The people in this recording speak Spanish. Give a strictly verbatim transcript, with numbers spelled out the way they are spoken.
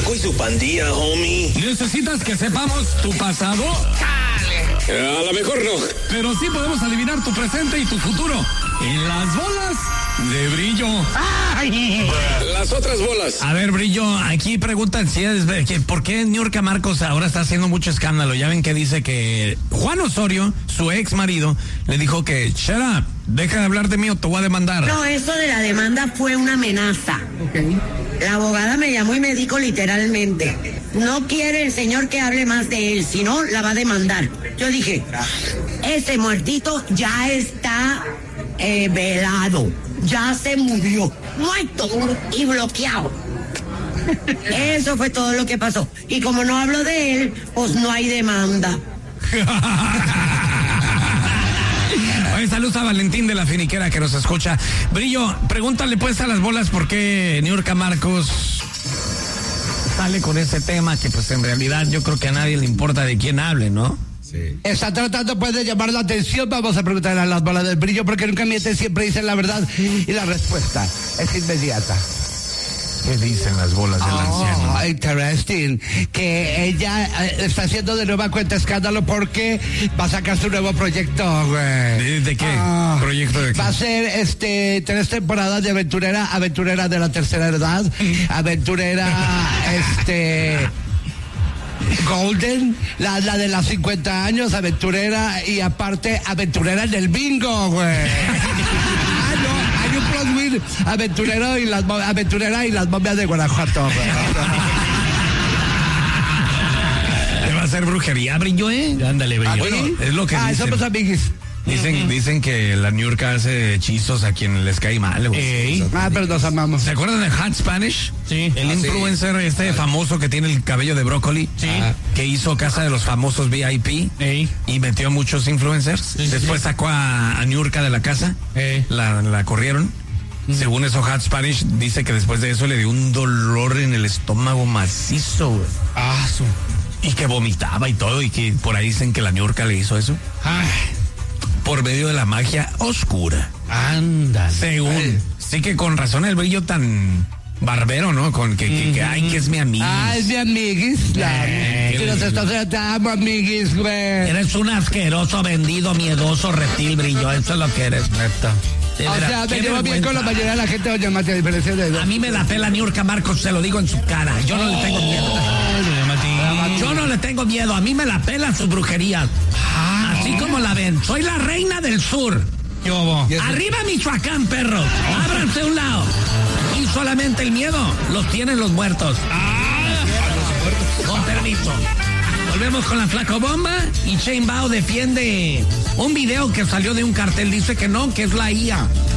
Marco y su pandilla, homie. ¿Necesitas que sepamos tu pasado? A lo mejor no. Pero sí podemos adivinar tu presente y tu futuro. En las bolas de Brillo. ¡Ay! Las otras bolas. A ver, Brillo, aquí preguntan si es, que, ¿por qué Niurka Marcos ahora está haciendo mucho escándalo? Ya ven que dice que Juan Osorio, su ex marido, le dijo que, shut up, deja de hablar de mí o te voy a demandar. No, eso de la demanda fue una amenaza. Okay. La abogada me llamó y me dijo literalmente, no quiere el señor que hable más de él, si no, la va a demandar. Yo dije, ese muertito ya está eh, velado, ya se murió, muerto y bloqueado. Eso fue todo lo que pasó. Y como no hablo de él, pues no hay demanda. Oye, saludos a Valentín de la Finiquera que nos escucha. Brillo, pregúntale pues a las bolas por qué Niurka Marcos sale con ese tema que pues en realidad yo creo que a nadie le importa de quién hable, ¿no? Sí. Está tratando pues de llamar la atención. Vamos a preguntarle a las bolas del Brillo porque nunca mienten, siempre dicen la verdad y la respuesta es inmediata. ¿Qué dicen las bolas del oh, anciano? Interesting. Que ella eh, está haciendo de nueva cuenta escándalo porque va a sacar su nuevo proyecto, güey. ¿De, de qué? Oh, ¿Proyecto de qué? Va a ser este tres temporadas de aventurera, aventurera de la tercera edad, aventurera este Golden, la, la de los cincuenta años, aventurera y aparte aventurera en el bingo, güey. Aventurero y las aventurera y las momias de Guanajuato. Le va a hacer brujería, Brillo, ¿eh? Ándale, Brillo. Bueno, es lo que ah, dicen. somos amiguis. Dicen, uh-huh. dicen que la Niurka hace hechizos a quien les cae mal, güey. Ah, pero nos amamos. ¿Se acuerdan de Hot Spanish? Sí. El ah, influencer sí. este ah. famoso que tiene el cabello de brócoli. Sí. Ah. Que hizo Casa de los Famosos V I P. Ey. Y metió a muchos influencers. Sí, Después sí. sacó a, a Niurka de la casa. La, la corrieron. Mm. Según eso, Hot Spanish dice que después de eso le dio un dolor en el estómago macizo, güey. Ah, su. Y que vomitaba y todo. Y que por ahí dicen que la Niurka le hizo eso. Ay. Por medio de la magia oscura. Anda. Según. Ay. Sí que con razón el Brillo tan barbero, ¿no? Con que, que, que ay, que es mi amiguis. Ah, es mi amiguis. La, eh, que nos estás te amo, amiguis, güey. Eres un asqueroso, vendido, miedoso reptil, Brillo. Eso es lo que eres, neta. O verdad, sea, me llevo bien con la mayoría de la gente, doña Mati, a diferencia de eso. A mí me la pela Niurka Marcos, se lo digo en su cara. Yo no oh, le tengo miedo. Oh, Yo no le tengo miedo. A mí me la pela su brujería. Ah, Así oh. como la ven. Soy la reina del sur. Yo, Arriba Michoacán, perros. Oh. Ábranse a un lado. Y solamente el miedo los tienen los muertos. Ah. Con permiso. Volvemos con la Flaco Bomba y Shane Bao defiende un video que salió de un cartel. Dice que no, que es la I A.